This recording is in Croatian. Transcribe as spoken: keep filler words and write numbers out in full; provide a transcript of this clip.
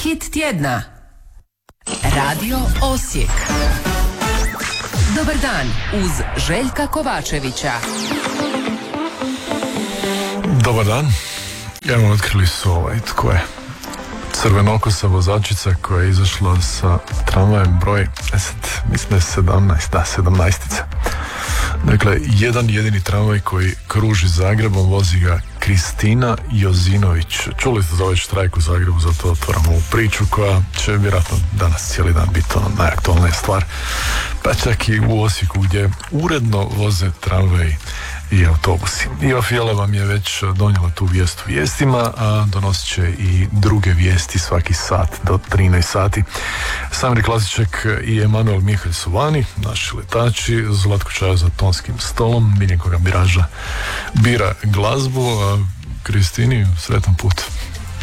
Hit tjedna. Radio Osijek. Dobar dan uz Željka Kovačevića. Dobar dan. Evo, otkrili su ovaj, tko je crvenokosa vozačica koja je izašla sa tramvajem broj, deset, mislim da je sedamnaest, da, sedamnaestica. Dakle, jedan jedini tramvaj koji kruži Zagrebom, vozi ga Kristina Jozinović. Čuli ste za ovaj štrajk u Zagrebu, zato otvaramo ovu priču koja će vjerojatno danas cijeli dan biti ono najaktualnija stvar. Pa čak i u Osijeku gdje uredno voze tramvaj i autobusi. Iva Fijela vam je već donijela tu vijest u vijestima, a donosit će i druge vijesti svaki sat do trinaest sati. Samir Klasiček i Emanuel Mihalj su vani, naši letači, Zlatko Čaja za tonskim stolom, Miljenko Gambiraža bira glazbu, a Kristini sretan put.